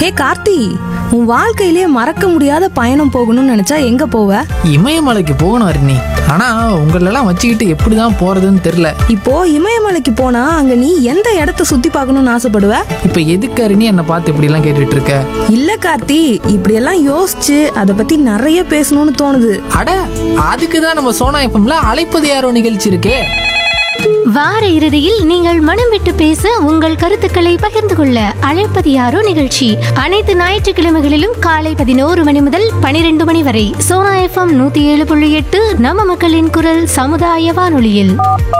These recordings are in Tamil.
கார்த்தி, உன் வாழ்க்கையிலே மறக்க முடியாத பயணம் போகணும்னு நினைச்சா எங்க போவ? இமயமலைக்கு போகணும் அருணி. ஆனா உங்களெல்லாம் வச்சுக்கிட்டு எப்படிதான் போறதுன்னு தெரியல. இப்போ இமயமலைக்கு போனா அங்க நீ எந்த இடத்த சுத்தி பார்க்கணும்னு ஆசைப்படுவ? இப்ப எதுக்கு அருணி என்னை பார்த்து இப்படி எல்லாம் கேட்டுட்டு இருக்க? இல்ல கார்த்தி, இப்படியெல்லாம் யோசிச்சு அதை பத்தி நிறைய பேசணும்னு தோணுது. அட, அதுக்குதான் நம்ம சோனா எஃப்எம்ல அழைப்பது யாரோ நிகழ்ச்சி இருக்கே. வார இறுதியில் நீங்கள் மனம் விட்டு பேச உங்கள் கருத்துக்களை பகிர்ந்து கொள்ள அழைப்பது யாரோ நிகழ்ச்சி அனைத்து ஞாயிற்றுக்கிழமைகளிலும் காலை 11 மணி முதல் 12 மணி வரை சோனா எஃப்எம் 107.8 நம்ம மக்களின் குரல் சமுதாய வானொலியில்.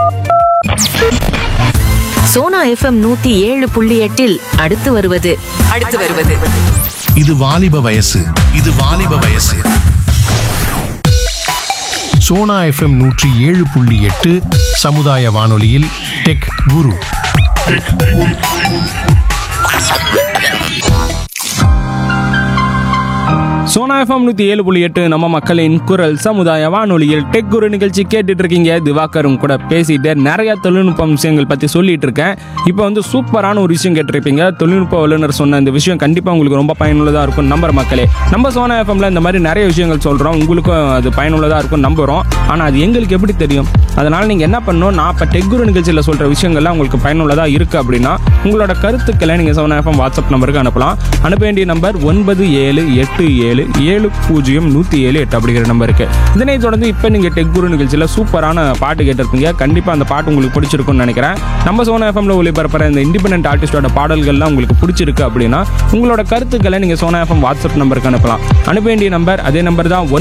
சோனா எஃப்எம் 107.8 அடுத்து வருவது இது வாலிப வயசு. சோனா எஃப்எம் 107.8 சமுதாய வானொலியில் டெக் குரு. சோனா எஃப்எம் 107.8 நம்ம மக்களின் குரல் சமுதாய வானொலியில் டெக் குரு நிகழ்ச்சி கேட்டுட்டு இருக்கீங்க. திவாகரும் கூட பேசிட்டு நிறைய தொழில்நுட்ப விஷயங்கள் பற்றி சொல்லிட்டு இருக்கேன். இப்போ வந்து சூப்பரான ஒரு விஷயம் கேட்டிருப்பீங்க. தொழில்நுட்ப வல்லுநர் சொன்ன இந்த விஷயம் கண்டிப்பாக உங்களுக்கு ரொம்ப பயனுள்ளதாக இருக்கும் நம்புற மக்களே. நம்ம சோனா எஃப்எம்ல இந்த மாதிரி நிறைய விஷயங்கள் சொல்கிறோம், உங்களுக்கும் அது பயனுள்ளதாக இருக்கும் நம்புகிறோம். ஆனால் அது எங்களுக்கு எப்படி தெரியும்? அதனால் நீங்கள் என்ன பண்ணணும், நான் இப்போ டெக் குரு நிகழ்ச்சியில் சொல்கிற விஷயங்கள்லாம் உங்களுக்கு பயனுள்ளதாக இருக்குது அப்படின்னா உங்களோட கருத்துக்களை நீங்கள் சோனா எஃப்எம் வாட்ஸ்அப் நம்பருக்கு அனுப்பலாம். அனுப்ப வேண்டிய நம்பர் 9787700107 அப்படிங்கிற நம்பருக்கு. இதனை தொடர்ந்து இப்போ நீங்கள் டெக் குரு நிகழ்ச்சியில் சூப்பரான பாட்டு கேட்டிருப்பீங்க. கண்டிப்பாக அந்த பாட்டு உங்களுக்கு பிடிச்சிருக்குன்னு நினைக்கிறேன். நம்ம சோனா எஃப்எம்ல ஒளிபரப்புற இந்த இண்டிபெண்டன்ட் ஆர்டிஸ்டோட பாடல்கள்லாம் உங்களுக்கு பிடிச்சிருக்கு அப்படின்னா உங்களோட கருத்துக்களை நீங்கள் சோனா எஃப்எம் வாட்ஸ்அப் நம்பருக்கு அனுப்பலாம். அனுப்ப வேண்டிய நம்பர் அதே நம்பர் தான்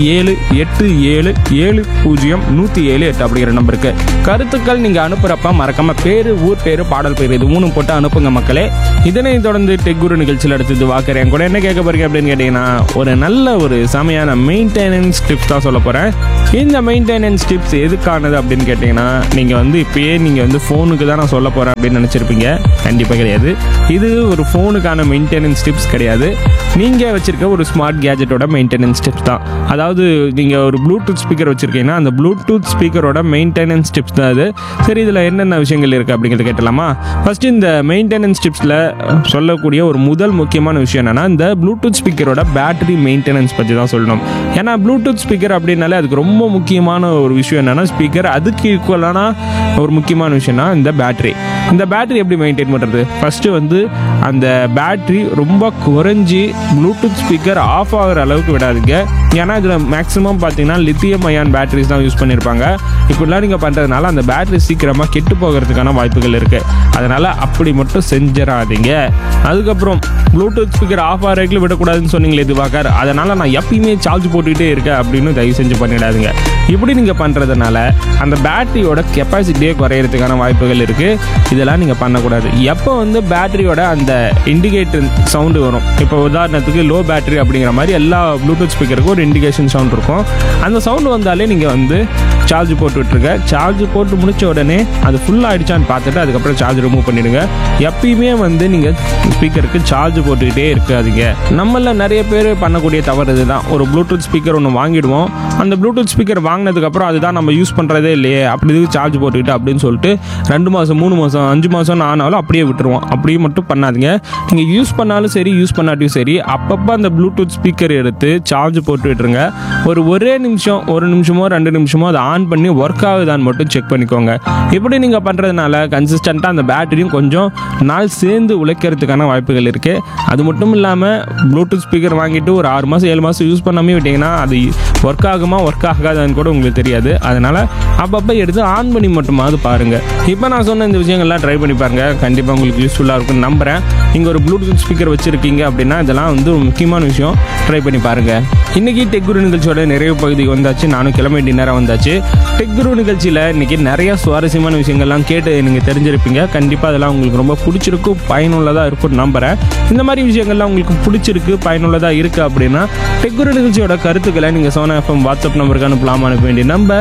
9787700107 அப்படிங்கிற நம்பருக்கு. கருத்துக்கள் நீங்கள் அனுப்புகிறப்ப மறக்காம பேர், ஊர் பேர், பாடல் பேர் இது 3 போட்டு அனுப்புங்க மக்களே. இதனை தொடர்ந்து டெக் குரு நிகழ்ச்சியில் அடுத்தது வாக்குறேன் கூட என்ன கேட்க போறீங்க அப்படின்னு கேட்டீங்கன்னா, ஒரு நல்ல ஒரு செமையான மெயின்டெனன்ஸ் டிப்ஸ் தான் சொல்ல போகிறேன். இந்த மெயின்டெனன்ஸ் டிப்ஸ் எதுக்கானது அப்படின்னு கேட்டிங்கன்னா, நீங்கள் வந்து இப்போயே நீங்கள் வந்து ஃபோனுக்கு தான் நான் சொல்ல போகிறேன் அப்படின்னு நினச்சிருப்பீங்க. கண்டிப்பாக கிடையாது. இது ஒரு ஃபோனுக்கான மெயின்டெனன்ஸ் டிப்ஸ் கிடையாது. நீங்கள் வச்சுருக்க ஒரு ஸ்மார்ட் கேஜெட்டோட மெயின்டெனன்ஸ் டிப்ஸ் தான். அதாவது நீங்கள் ஒரு ப்ளூடூத் ஸ்பீக்கர் வச்சுருக்கீங்கன்னா அந்த ப்ளூடூத் ஸ்பீக்கரோட மெயின்டெனன்ஸ் டிப்ஸ் தான் அது. சரி, இதில் என்னென்ன விஷயங்கள் இருக்குது அப்படிங்கிறத கேட்டலாமா? ஃபஸ்ட்டு இந்த மெயின்டெனன்ஸ் டிப்ஸில் சொல்லக்கூடிய ஒரு முதல் முக்கியமான விஷயம் என்னென்னா, இந்த ப்ளூடூத் ஸ்பீக்கரோட பேட்டரி மெயின்டெனன்ஸ் பற்றி தான் சொல்லணும். ஏன்னா ப்ளூடூத் ஸ்பீக்கர் அப்படின்னாலே அதுக்கு ரொம்ப முக்கியமான ஒரு விஷயம் என்னென்னா ஸ்பீக்கர். அதுக்கு ஈக்குவலான ஒரு முக்கியமான விஷயம்னா இந்த பேட்டரி. இந்த பேட்டரி எப்படி மெயின்டைன் பண்ணுறது? ஃபஸ்ட்டு வந்து அந்த பேட்டரி ரொம்ப குறைஞ்சி ப்ளூடூத் ஸ்பீக்கர் ஆஃப் ஆகிற அளவுக்கு விடாதீங்க. ஏன்னா இதில் மேக்ஸிமம் பார்த்தீங்கன்னா லித்தியம் அயான் பேட்டரிஸ் தான் யூஸ் பண்ணியிருப்பாங்க. இப்படிலாம் நீங்கள் பண்ணுறதுனால அந்த பேட்டரி சீக்கிரமாக கெட்டு போகிறதுக்கான வாய்ப்புகள் இருக்குது. அதனால் அப்படி மட்டும் செஞ்சிடாதீங்க. அதுக்கப்புறம் ப்ளூடூத் ஸ்பீக்கர் ஆஃப் ஆகிறதுக்கு விடக்கூடாதுன்னு சொன்னீங்களே திவாகர், அதனால் நான் எப்பயுமே சார்ஜ் போட்டுக்கிட்டே இருக்கேன் அப்படின்னு தயவு செஞ்சு பண்ணிடாதீங்க. இப்படி நீங்கள் பண்ணுறதுனால அந்த பேட்டரியோட கெப்பாசிட்டியே குறையிறதுக்கான வாய்ப்புகள் இருக்குது. இதெல்லாம் நீங்கள் பண்ணக்கூடாது. எப்போ வந்து பேட்டரியோட அந்த இண்டிகேட்டர் சவுண்டு வரும், இப்போ உதாரணத்துக்கு லோ பேட்டரி அப்படிங்கிற மாதிரி எல்லா ப்ளூடூத் ஸ்பீக்கருக்கும் ஒரு இண்டிகேஷன் சவுண்ட் இருக்கும். அந்த சவுண்டு வந்தாலே நீங்கள் வந்து சார்ஜ் போட்டு விட்டுருங்க. சார்ஜ் போட்டு முடிச்ச உடனே அது ஃபுல்லாக ஆகிடுச்சான்னு பார்த்துட்டு அதுக்கப்புறம் சார்ஜ் ரிமூவ் பண்ணிவிடுங்க. எப்பயுமே வந்து நீங்கள் ஸ்பீக்கருக்கு சார்ஜ் போட்டுக்கிட்டே இருக்காதீங்க. நம்மள நிறைய பேர் பண்ணக்கூடிய தவறு இதுதான். ஒரு ப்ளூடூத் ஸ்பீக்கர் ஒன்று வாங்கிடுவோம். அந்த ப்ளூடூத் ஸ்பீக்கர் வாங்கினதுக்கப்புறம் அதுதான் நம்ம யூஸ் பண்ணுறதே இல்லையே, அப்படி இதுக்கு சார்ஜ் போட்டுக்கிட்டு அப்படின்னு சொல்லிட்டு 2 மாதம் 3 மாதம் 5 மாதம் ஆனாலும் அப்படியே விட்டுருவோம். அப்படியே மட்டும் பண்ணாதீங்க. நீங்கள் யூஸ் பண்ணாலும் சரி யூஸ் பண்ணாட்டியும் சரி அப்பப்போ அந்த ப்ளூடூத் ஸ்பீக்கர் எடுத்து சார்ஜ் போட்டு விட்டுருங்க. ஒரே நிமிஷம் 1 நிமிஷமோ 2 நிமிஷமோ அதை ஆன் பண்ணி ஒர்க் ஆகுதான்னு மட்டும் செக் பண்ணிக்கோங்க. இப்படி நீங்கள் பண்ணுறதுனால கன்சிஸ்டண்ட்டாக அந்த பேட்டரியும் கொஞ்சம் நாள் சேர்ந்து உழைக்கிறதுக்கான வாய்ப்புகள் இருக்குது. அது மட்டும் இல்லாமல் ப்ளூடூத் ஸ்பீக்கர் வாங்கிட்டு ஒரு 6 மாதம் 7 மாதம் யூஸ் பண்ணாமே விட்டிங்கன்னா அது ஒர்க் ஆகுமா ஒர்க் ஆகாதான்னு கூட உங்களுக்கு தெரியாது. அதனால் அப்பப்போ எடுத்து ஆன் பண்ணி மட்டுமாவது பாருங்கள். இப்போ நான் சொன்ன இந்த விஷயங்கள்லாம் ட்ரை பண்ணி பாருங்கள். கண்டிப்பாக உங்களுக்கு யூஸ்ஃபுல்லாக இருக்கும்னு நம்புகிறேன். நீங்கள் ஒரு ப்ளூடூத் ஸ்பீக்கர் வச்சுருக்கீங்க அப்படின்னா இதெல்லாம் வந்து ஒரு முக்கியமான விஷயம். ட்ரை பண்ணி பாருங்கள். இன்றைக்கி டெக் குரு நிகழ்ச்சியோட நிறைவு பகுதிக்கு வந்தாச்சு. நானும் கிளம்ப வேண்டிய நேரம் வந்தாச்சு. டெக் குரு நிகழ்ச்சியில் இன்றைக்கி நிறையா சுவாரஸ்யமான விஷயங்கள்லாம் கேட்டு நீங்கள் தெரிஞ்சிருப்பீங்க. கண்டிப்பாக அதெல்லாம் உங்களுக்கு ரொம்ப பிடிச்சிருக்கும், பயனுள்ளதாக இருக்கும்னு நம்புகிறேன். இந்த மாதிரி விஷயங்கள்லாம் உங்களுக்கு பிடிச்சிருக்கு, பயனுள்ளதாக இருக்குது அப்படின்னா டெக் குரு நிகழ்ச்சியோட கருத்துக்களை நீங்கள் சோனா எஃப்எம் வாட்ஸ்அப் நம்பருக்கு அனுப்பலாம். அனுப்ப வேண்டிய நம்பர்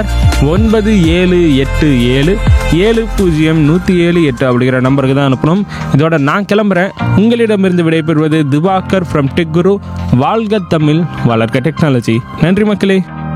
9787700107 அப்படிங்கிற நம்பருக்கு தான் அனுப்பணும். இதோட நான் கிளம்புறேன். உங்களிடமிருந்து விடைபெறுவது திவாகர் ஃப்ரம் டெக் குரு. வாழ்க தமிழ், வளர்க்க டெக்னாலஜி. நன்றி மக்களே.